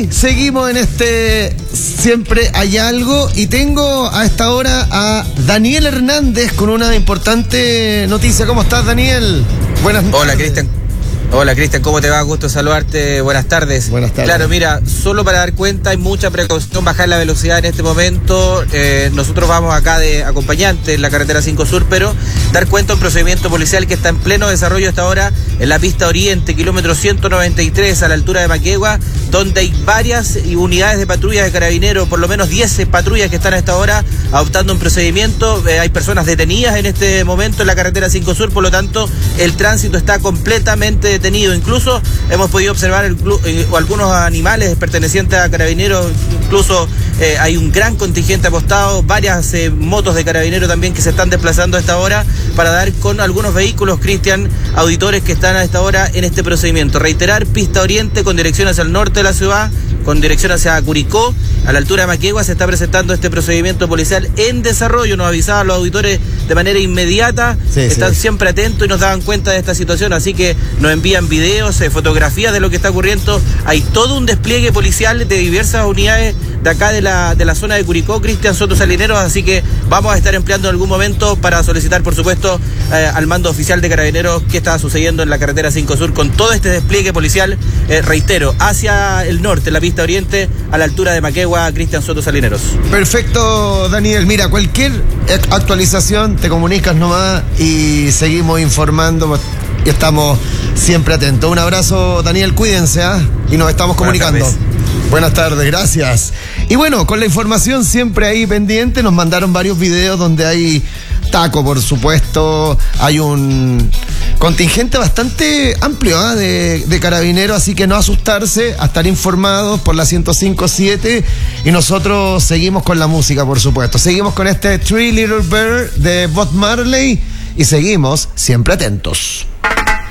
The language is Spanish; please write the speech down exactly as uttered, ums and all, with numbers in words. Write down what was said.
sí, seguimos en este Siempre Hay Algo y tengo a esta hora a Daniel Hernández con una importante noticia. ¿Cómo estás, Daniel? Buenas tardes. Hola, Cristian. Hola, Cristian, ¿cómo te va? Gusto saludarte. Buenas tardes. Buenas tardes. Claro, mira, solo para dar cuenta, hay mucha precaución, bajar la velocidad en este momento. Eh, nosotros vamos acá de acompañante en la carretera cinco Sur, pero dar cuenta de un procedimiento policial que está en pleno desarrollo hasta ahora en la pista Oriente, kilómetro ciento noventa y tres, a la altura de Maquegua, donde hay varias unidades de patrulla de carabineros, por lo menos diez patrullas que están a esta hora adoptando un procedimiento. Eh, hay personas detenidas en este momento en la carretera cinco Sur, por lo tanto, el tránsito está completamente detenido. Incluso hemos podido observar el, eh, algunos animales pertenecientes a carabineros, incluso eh, hay un gran contingente apostado, varias eh, motos de carabineros también que se están desplazando a esta hora para dar con algunos vehículos, Cristian, auditores que están a esta hora en este procedimiento. Reiterar, pista Oriente con dirección hacia el norte de la ciudad, con dirección hacia Curicó, a la altura de Maquegua, se está presentando este procedimiento policial en desarrollo. Nos avisaban los auditores de manera inmediata, sí, están sí. siempre atentos y nos daban cuenta de esta situación, así que nos envían videos, eh, fotografías de lo que está ocurriendo. Hay todo un despliegue policial de diversas unidades de acá de la, de la zona de Curicó, Cristian, Soto Salineros, así que vamos a estar empleando en algún momento para solicitar, por supuesto, eh, al mando oficial de carabineros qué está sucediendo en la carretera cinco Sur con todo este despliegue policial, eh, reitero, hacia el norte, la pista Oriente, a la altura de Maquegua, Cristian, Soto Salineros. Perfecto, Daniel. Mira, cualquier actualización te comunicas nomás y seguimos informando y estamos siempre atentos. Un abrazo, Daniel, cuídense, ¿eh? Y nos estamos comunicando. Buenas tardes. Buenas tardes, gracias. Y bueno, con la información siempre ahí pendiente, nos mandaron varios videos donde hay taco, por supuesto, hay un contingente bastante amplio ¿eh? de, de carabineros, así que no asustarse, a estar informados por la ciento cinco punto siete y nosotros seguimos con la música, por supuesto. Seguimos con este Three Little Birds de Bob Marley y seguimos siempre atentos.